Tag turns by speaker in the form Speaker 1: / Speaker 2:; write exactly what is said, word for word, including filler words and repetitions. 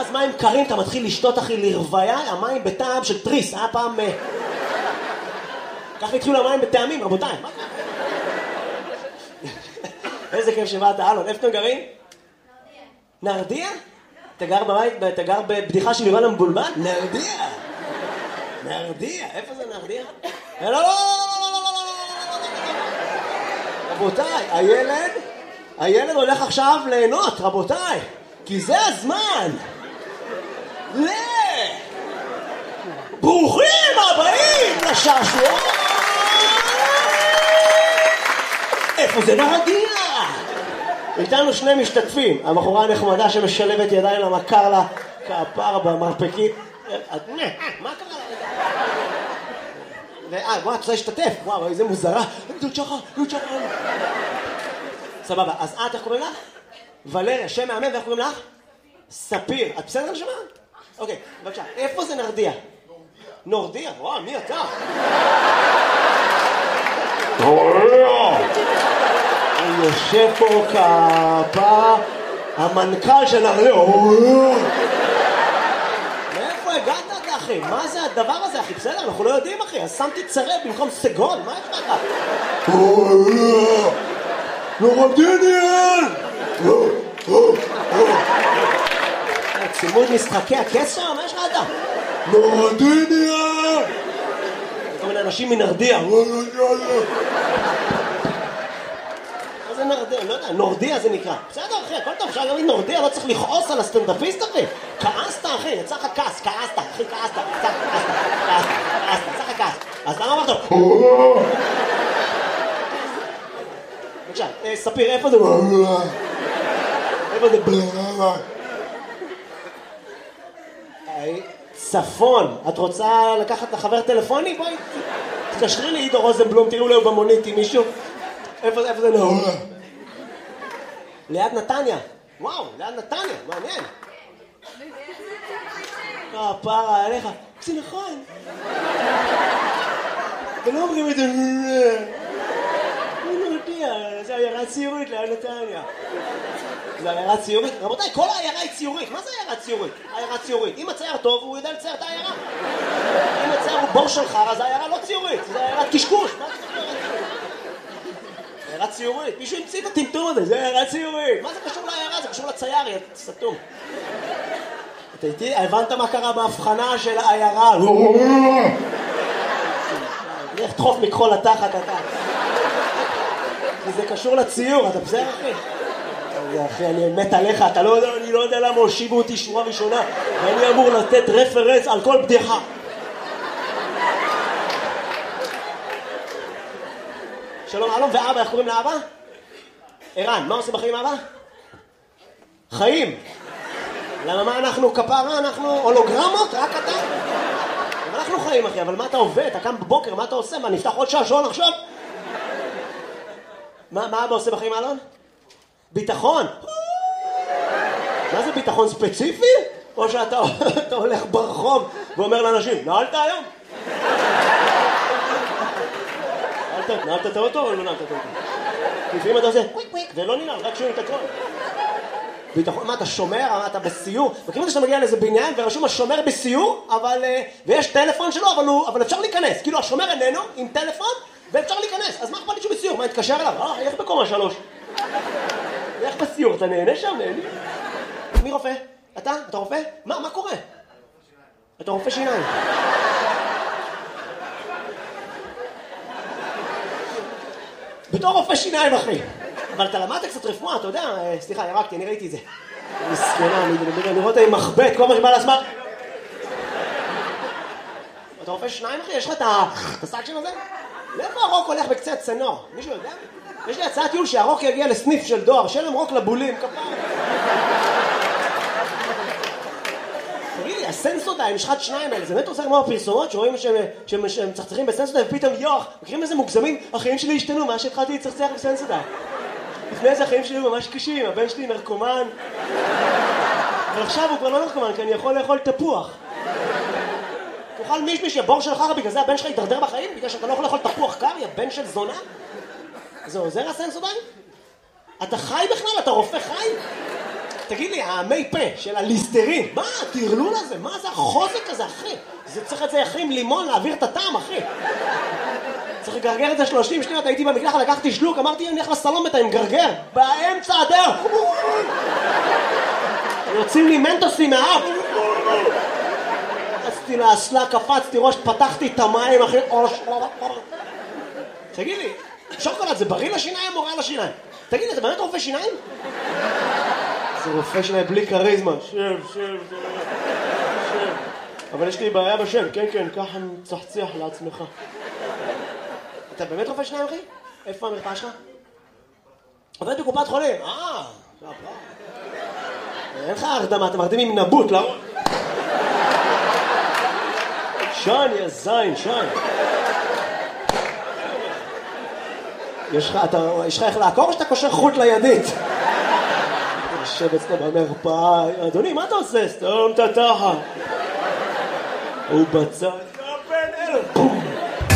Speaker 1: ואז מים קרים, אתה מתחיל לשתות אחי לרוויה, המים בטעם של טריס, היה פעם... ככה התחילו המים בטעמים, רבותיי. מה קרה? איזה כיף שבאת, אלון. איפה אתם גרים? נרדיה. נרדיה? אתה גר בבית, אתה גר בבדיחה של יובל המבולבל? נרדיה. נרדיה. איפה זה נרדיה? לא, לא, לא, לא, לא, לא, לא. רבותיי, הילד, הילד הולך עכשיו ליהנות, רבותיי. כי זה הזמן. ל... ברוכים הבאים לשעשוע. איפה זה נרדיה? איתנו שני משתתפים, הבחורה הנחמדה שמשלבת ידיים למכר לה כפר במרפקית. מה קרה לה? אה, וואו, את רוצה להשתתף? וואו, איזה מוזרה. דוצ'חה, דוצ'חה. סבבה, אז את, איך קוראים לך? ולריה, שם מאמן, ואיך קוראים לך? ספיר. את בסדר נשמה? אוקיי, בבקשה. איפה זה נרדיה? נורדיה. וואו, מי אתה? הוא יושב פה כפה, המנכ"ל של נרדיה. מאיפה הגעת אתה, אחי? מה זה הדבר הזה, אחי? בסדר, אנחנו לא יודעים, אחי. אז שמתי צרב במקום סגול. מה יש לך? נורדיניאל! צימוד משחקי הכס שם, מה יש לך אתה? נורדיניאל! כל מיני אנשים מנרדיה. מה זה נרדיה? לא יודע, נורדיה זה נקרא. בסדר אחי, הכל טוב, אפשר להגיד נורדיה, לא צריך לכעוס על הסטנדאפיסט אחי. כעסת אחי, יצא לך כעס, כעסת, אחי כעסת, יצא לך כעסת, כעסת, יצא לך כעס. אז למה אמרת? בבקשה, ספיר, איפה זה? איפה זה? צפון, את רוצה לקחת לחבר טלפוני? בואי, תקשרי לי עידו רוזנבלום, תראו לו במונית עם מישהו. איפה זה? איפה זה? ליד נתניה. וואו, ליד נתניה, מעניין. אה, פרה, עליך. זה נכון. ולא אומרים את זה. אני לא יודע, זה עיירה ציורית ליד נתניה. זה עיירה ציורית? רבותיי, כל העיירה היא ציורית. מה זה עיירה ציורית? עיירה ציורית. אם הצייר טוב, הוא יודע לצייר את העיירה. אם הצייר הוא בור של חרא, זה עיירה לא ציורית. זה עיירת קשקוש. מה זה עיירה ציורית? עיירה ציורית. מישהו המציא את הטמטום הזה, זה עיירה ציורית. מה זה קשור לעיירה? זה קשור לצייר, יא סתום. אתה איתי? הבנת מה קרה בהבחנה של העיירה? לך תחוף מכחול לתחת, אתה. כי זה קשור לציור, אתה בסדר, אחי? אחי, אני מת עליך, אתה לא יודע, אני לא יודע למה הושיבו אותי שורה ראשונה, ואני אמור לתת רפרנס על כל בדיחה. שלום, אלון ואבא, איך קוראים לאבא? ערן, מה עושה בחיים אבא? חיים. למה מה אנחנו כפרה, אנחנו הולוגרמות, רק אתה? אנחנו חיים, אחי, אבל מה אתה עובד? אתה קם בבוקר, מה אתה עושה? מה, נפתח עוד שעשון עכשיו? מה, מה אבא עושה בחיים, אלון? ביטחון. מה זה ביטחון ספציפי? או שאתה אתה הולך ברחוב ואומר לאנשים, נעלת היום? נעלת, נעלת את האוטו או לא נעלת את האוטו? לפעמים אתה עושה קוויק קוויק ולא ננעל, רק שומעים את הכל. ביטחון, מה אתה שומר? מה אתה בסיור? מכירים את שאתה מגיע לאיזה בניין ורשום השומר בסיור, אבל, ויש טלפון שלו, אבל, הוא, אבל אפשר להיכנס. כאילו השומר איננו עם טלפון ואפשר להיכנס. אז מה אכפת לי שהוא בסיור? מה, נתקשר אליו? אה, איך בקומה שלוש? איך בסיור? אתה נהנה שם? נהנה? מי רופא? אתה? אתה רופא? מה? מה קורה? אתה רופא שיניים. בתור רופא שיניים, אחי. אבל אתה למדת קצת רפואה, אתה יודע? סליחה, ירקתי, אני ראיתי את זה. מסכנה, אני רואה אותה עם מחבט, כל מה שבא לעצמה. אתה רופא שיניים, אחי? יש לך את הסאקשן הזה? לאיפה הרוק הולך בקצה הצנור? מישהו יודע? יש לי הצעת טיול שהרוק יגיע לסניף של דואר, שאין להם רוק לבולים, כפיים. תראי לי, הסנסודיים, משחת שניים האלה, זה באמת עושה כמו הפרסומות, שרואים שהם מצחצחים בסנסודיים, ופתאום יוח, מכירים איזה מוגזמים, החיים שלי השתנו, מה שהתחלתי לצחצח בסנסודיים. לפני זה החיים שלי ממש קשים, הבן שלי נרקומן, אבל עכשיו הוא כבר לא נרקומן, כי אני יכול לאכול תפוח. תאכל מישמיש, יא בור של חרא, בגלל זה הבן שלך ידרדר בחיים? בגלל שאתה לא יכול לאכול תפוח קר, יא בן של זונה? זה עוזר הסנסודיים? אתה חי בכלל? אתה רופא חי? תגיד לי, המי פה של הליסטרין, מה הטרלול הזה? מה זה החוזק הזה, אחי? זה צריך את זה אחרי עם לימון להעביר את הטעם, אחי. צריך לגרגר את זה שלושים שניות, הייתי במקלחת, לקחתי שלוק, אמרתי, אני הולך לסלון בתה עם גרגר, באמצע הדרך. יוצאים לי מנטוסים מהאף. רצתי לאסלה, קפצתי ראש, פתחתי את המים, אחי. תגיד לי, שוקולד זה בריא לשיניים או רע לשיניים? תגיד לי, זה באמת רופא שיניים? זה רופא שיניים בלי קריזמה. שב, שב, שב, שב. אבל יש לי בעיה בשם, כן, כן, ככה מצחצח לעצמך. אתה באמת רופא שיניים, אחי? איפה המרפאה שלך? עובד בקופת חולים. אה, אין לך הרדמה, אתה מרדים עם נבוט, לא? שן, יא זין, שן. יש לך, אתה, יש לך איך לעקור או שאתה קושר חוט לידית? אתה יושב אצלו במרפאה, אדוני, מה אתה עושה? סתום את התחת. הוא בצד.